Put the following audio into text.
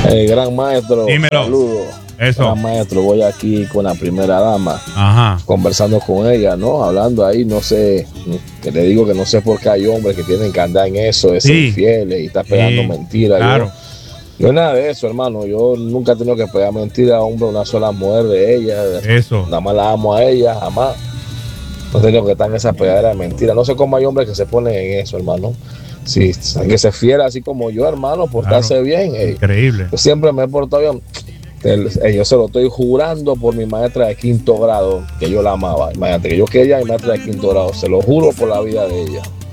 Gran maestro, Dímelo. saludos. Eso. Gran maestro, voy aquí con la primera dama, Ajá. conversando con ella, ¿no? Hablando ahí, no sé, que le digo que no sé por qué hay hombres que tienen que andar en eso, de ser Sí. infieles y estar pegando mentiras. Claro. Yo nada de eso, hermano. Yo nunca he tenido que pegar mentiras, hombre, una sola mujer de ella. Eso. Nada más la amo a ella, jamás. No he tenido que estar en esa pegadera de mentiras. No sé cómo hay hombres que se ponen en eso, hermano. Sí, que se fiera así como yo, hermano, portarse Claro. bien. Increíble. Yo siempre me he portado bien. Yo se lo estoy jurando por mi maestra de 5º grado, que yo la amaba. Imagínate que yo quería a mi maestra de 5º grado. Se lo juro por la vida de ella.